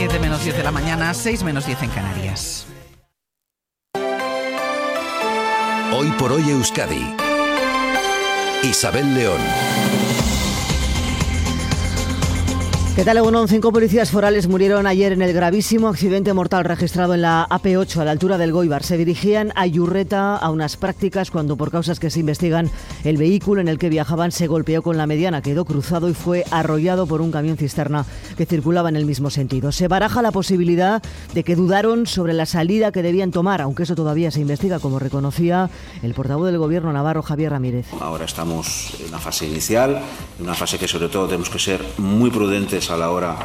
7 menos 10 de la mañana, 6 menos 10 en Canarias. Hoy por hoy Euskadi. Isabel León. ¿Qué tal, Egunon? 5 policías forales murieron ayer en el gravísimo accidente mortal registrado en la AP8 a la altura del Goibar. Se dirigían a Iurreta a unas prácticas cuando, por causas que se investigan, el vehículo en el que viajaban se golpeó con la mediana, quedó cruzado y fue arrollado por un camión cisterna que circulaba en el mismo sentido. Se baraja la posibilidad de que dudaron sobre la salida que debían tomar, aunque eso todavía se investiga, como reconocía el portavoz del Gobierno navarro, Javier Ramírez. Ahora estamos en una fase inicial, en una fase que sobre todo tenemos que ser muy prudentes a la hora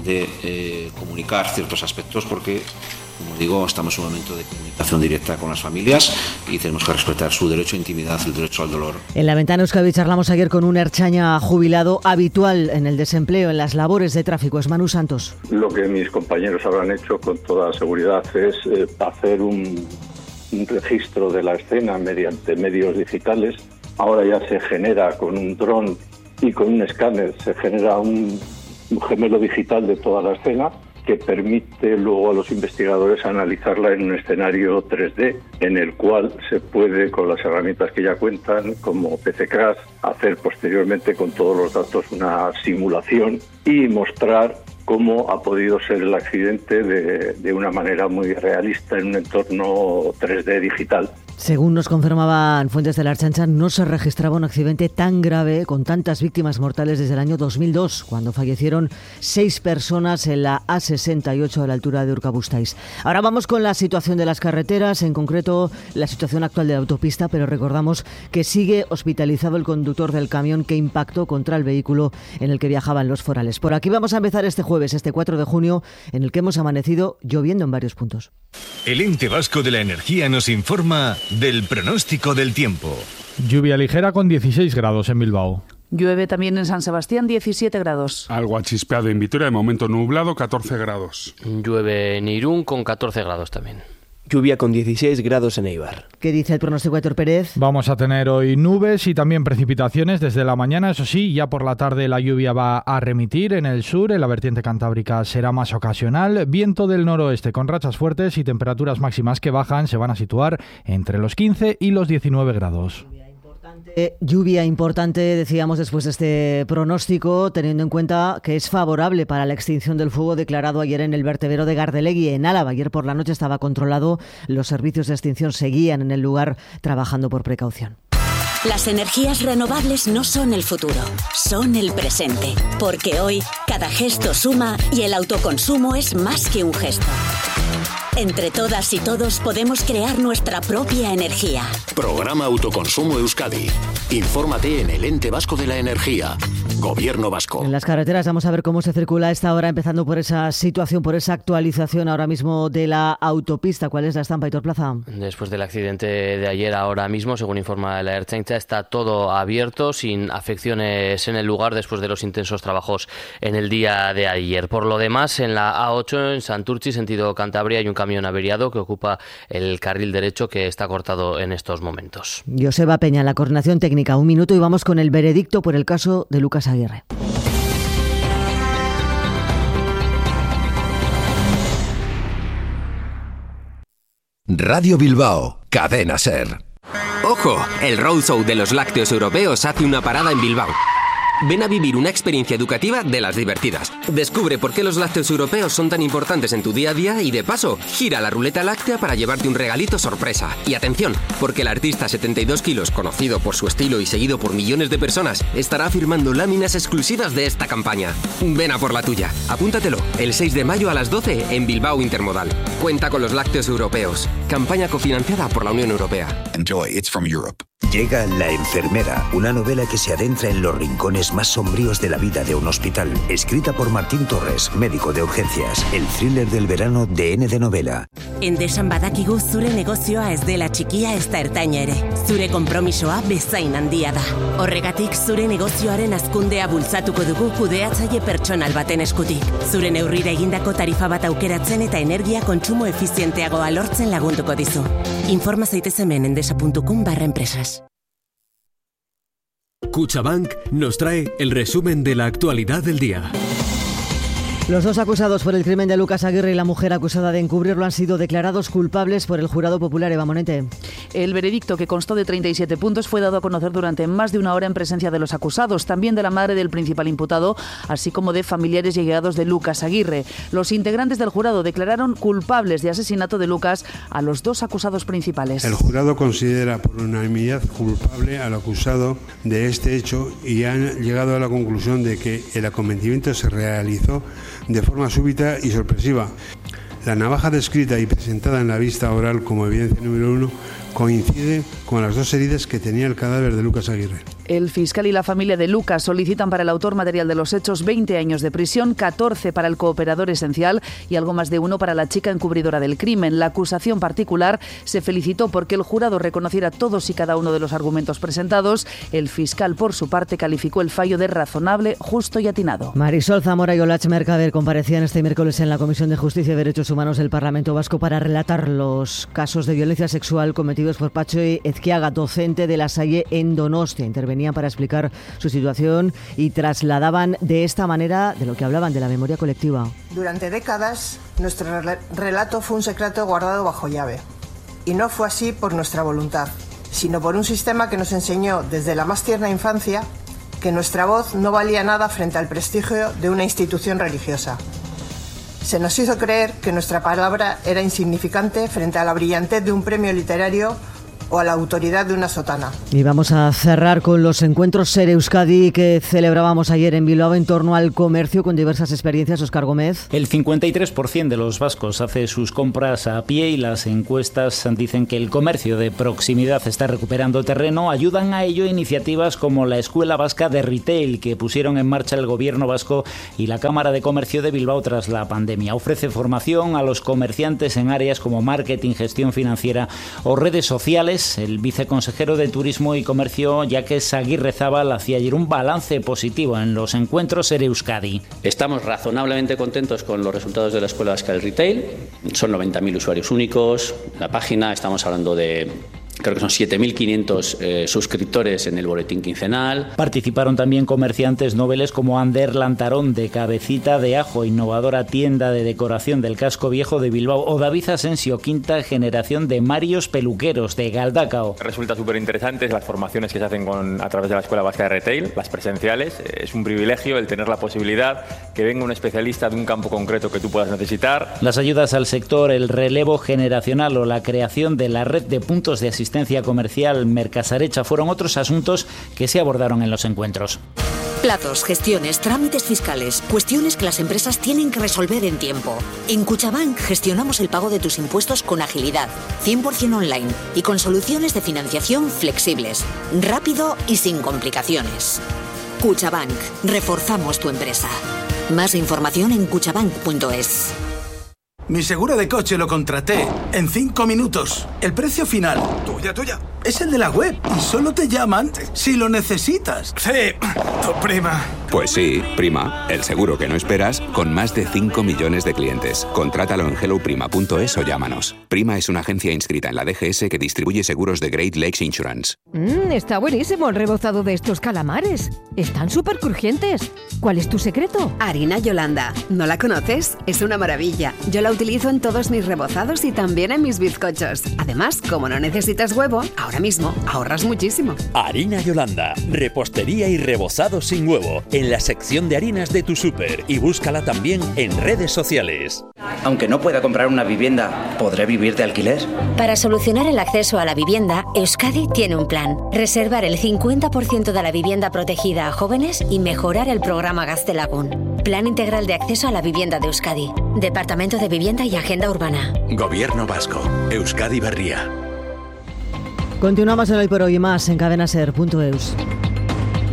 de comunicar ciertos aspectos, porque, como digo, estamos en un momento de comunicación directa con las familias y tenemos que respetar su derecho a intimidad, el derecho al dolor. En La Ventana Euskadi charlamos ayer con un ertzaina jubilado habitual en el desempleo, en las labores de tráfico. Es Manu Santos. Lo que mis compañeros habrán hecho con toda seguridad es hacer un registro de la escena mediante medios digitales. Ahora ya se genera con un dron y con un escáner, se genera un gemelo digital de toda la escena que permite luego a los investigadores analizarla en un escenario 3D en el cual se puede, con las herramientas que ya cuentan, como PCCRAS, hacer posteriormente con todos los datos una simulación y mostrar cómo ha podido ser el accidente de una manera muy realista en un entorno 3D digital. Según nos confirmaban fuentes de la Ertzaintza, no se registraba un accidente tan grave con tantas víctimas mortales desde el año 2002, cuando fallecieron 6 personas en la A68 a la altura de Urkabustaiz. Ahora vamos con la situación de las carreteras, en concreto la situación actual de la autopista, pero recordamos que sigue hospitalizado el conductor del camión que impactó contra el vehículo en el que viajaban los forales. Por aquí vamos a empezar este jueves, este 4 de junio, en el que hemos amanecido lloviendo en varios puntos. El Ente Vasco de la Energía nos informa del pronóstico del tiempo. Lluvia ligera con 16 grados en Bilbao. Llueve también en San Sebastián, 17 grados. Algo achispeado en Vitoria, de momento nublado, 14 grados. Llueve en Irún con 14 grados también. Lluvia con 16 grados en Eibar. ¿Qué dice el pronóstico, Héctor Pérez? Vamos a tener hoy nubes y también precipitaciones desde la mañana. Eso sí, ya por la tarde la lluvia va a remitir en el sur. En la vertiente cantábrica será más ocasional. Viento del noroeste con rachas fuertes y temperaturas máximas que bajan. Se van a situar entre los 15 y los 19 grados. Lluvia importante, decíamos, después de este pronóstico, teniendo en cuenta que es favorable para la extinción del fuego declarado ayer en el vertedero de Gardelegui, en Álava. Ayer por la noche estaba controlado, los servicios de extinción seguían en el lugar trabajando por precaución. Las energías renovables no son el futuro, son el presente. Porque hoy cada gesto suma y el autoconsumo es más que un gesto. Entre todas y todos podemos crear nuestra propia energía. Programa Autoconsumo Euskadi. Infórmate en el Ente Vasco de la Energía. Gobierno vasco. En las carreteras vamos a ver cómo se circula a esta hora, empezando por esa situación, por esa actualización ahora mismo de la autopista. ¿Cuál es la estampa, Aitor Plaza? Después del accidente de ayer, ahora mismo, según informa la Ertzaintza, está todo abierto, sin afecciones en el lugar después de los intensos trabajos en el día de ayer. Por lo demás, en la A8, en Santurtzi, sentido Cantabria, hay un camión averiado que ocupa el carril derecho que está cortado en estos momentos. Joseba Peña, la coordinación técnica. 1 minuto y vamos con el veredicto por el caso de Lucas Aguirre. Radio Bilbao, Cadena SER. ¡Ojo! El Roadshow de los lácteos europeos hace una parada en Bilbao. Ven a vivir una experiencia educativa de las divertidas. Descubre por qué los lácteos europeos son tan importantes en tu día a día y, de paso, gira la ruleta láctea para llevarte un regalito sorpresa. Y atención, porque el artista 72 kilos, conocido por su estilo y seguido por millones de personas, estará firmando láminas exclusivas de esta campaña. Ven a por la tuya. Apúntatelo, el 6 de mayo a las 12 en Bilbao Intermodal. Cuenta con los lácteos europeos. Campaña cofinanciada por la Unión Europea. Enjoy, it's from Europe. Llega La enfermera, una novela que se adentra en los rincones más sombríos de la vida de un hospital. Escrita por Martín Torres, médico de urgencias. El thriller del verano de N de Novela. Endesan badakigu zure negozioa ez dela txikia ez da ertaina ere. Zure konpromisoa bezain handia da. Horregatik zure negozioaren hazkundea bultzatuko dugu kudeatzaile pertsonal baten eskutik. Zure neurrira egindako tarifa bat aukeratzen eta energia kontsumo efizienteagoa lortzen lagunduko dizu. Informa zaitez hemen endesa.com/empresas. Kutxabank nos trae el resumen de la actualidad del día. Los dos acusados por el crimen de Lucas Aguirre y la mujer acusada de encubrirlo han sido declarados culpables por el jurado popular. Eva Monete. El veredicto, que constó de 37 puntos, fue dado a conocer durante más de una hora en presencia de los acusados, también de la madre del principal imputado, así como de familiares y allegados de Lucas Aguirre. Los integrantes del jurado declararon culpables de asesinato de Lucas a los dos acusados principales. El jurado considera por unanimidad culpable al acusado de este hecho y han llegado a la conclusión de que el acometimiento se realizó de forma súbita y sorpresiva. La navaja descrita y presentada en la vista oral como evidencia número 1 coincide con las dos heridas que tenía el cadáver de Lucas Aguirre. El fiscal y la familia de Lucas solicitan para el autor material de los hechos 20 años de prisión, 14 para el cooperador esencial y algo más de 1 para la chica encubridora del crimen. La acusación particular se felicitó porque el jurado reconociera todos y cada uno de los argumentos presentados. El fiscal, por su parte, calificó el fallo de razonable, justo y atinado. Marisol Zamora y Olach Mercader comparecían este miércoles en la Comisión de Justicia y Derechos Humanos del Parlamento Vasco para relatar los casos de violencia sexual cometidos por Patxi Ezquiaga, docente de La Salle en Donostia. Intervenían para explicar su situación y trasladaban de esta manera de lo que hablaban, de la memoria colectiva. Durante décadas, nuestro relato fue un secreto guardado bajo llave. Y no fue así por nuestra voluntad, sino por un sistema que nos enseñó desde la más tierna infancia que nuestra voz no valía nada frente al prestigio de una institución religiosa. Se nos hizo creer que nuestra palabra era insignificante frente a la brillantez de un premio literario o a la autoridad de una sotana. Y vamos a cerrar con los encuentros Ser Euskadi que celebrábamos ayer en Bilbao en torno al comercio con diversas experiencias. Óscar Gómez. El 53% de los vascos hace sus compras a pie y las encuestas dicen que el comercio de proximidad está recuperando terreno. Ayudan a ello iniciativas como la Escuela Vasca de Retail que pusieron en marcha el Gobierno vasco y la Cámara de Comercio de Bilbao tras la pandemia. Ofrece formación a los comerciantes en áreas como marketing, gestión financiera o redes sociales. El viceconsejero de Turismo y Comercio, Jacques Aguirrezábal, hacía ayer un balance positivo en los encuentros Ser Euskadi. Estamos razonablemente contentos con los resultados de la Escuela Vasca del Retail. Son 90.000 usuarios únicos. La página, estamos hablando de... Creo que son 7.500 suscriptores en el boletín quincenal. Participaron también comerciantes noveles como Ander Lantarón de Cabecita de Ajo, innovadora tienda de decoración del casco viejo de Bilbao, o David Asensio, quinta generación de Marios Peluqueros de Galdacao. Resulta súper interesantes las formaciones que se hacen a través de la Escuela Vasca de Retail, las presenciales. Es un privilegio el tener la posibilidad que venga un especialista de un campo concreto que tú puedas necesitar. Las ayudas al sector, el relevo generacional o la creación de la red de puntos de asistencia comercial Mercasarecha fueron otros asuntos que se abordaron en los encuentros. Plazos, gestiones, trámites fiscales, cuestiones que las empresas tienen que resolver en tiempo. En Cuchabank gestionamos el pago de tus impuestos con agilidad, 100% online y con soluciones de financiación flexibles, rápido y sin complicaciones. Cuchabank, reforzamos tu empresa. Más información en cuchabank.es. Mi seguro de coche lo contraté en 5 minutos. El precio final, tuya, es el de la web y solo te llaman si lo necesitas. Sí, tu prima. Pues sí, prima, el seguro que no esperas con más de 5 millones de clientes. Contrátalo en helloprima.es o llámanos. Prima es una agencia inscrita en la DGS que distribuye seguros de Great Lakes Insurance. Está buenísimo el rebozado de estos calamares. Están súper crujientes. ¿Cuál es tu secreto? Harina Yolanda. ¿No la conoces? Es una maravilla. Yo la utilizo en todos mis rebozados y también en mis bizcochos. Además, como no necesitas huevo, ahora mismo ahorras muchísimo. Harina Yolanda. Repostería y rebozado sin huevo. En la sección de harinas de tu súper. Y búscala también en redes sociales. Aunque no pueda comprar una vivienda, ¿podré vivir de alquiler? Para solucionar el acceso a la vivienda, Euskadi tiene un plan. Reservar el 50% de la vivienda protegida a jóvenes y mejorar el programa Gaztelagun. Plan integral de acceso a la vivienda de Euskadi. Departamento de Vivienda y Agenda Urbana. Gobierno vasco. Euskadi Berria. Continuamos en Hoy por Hoy y más en cadenaser.eus.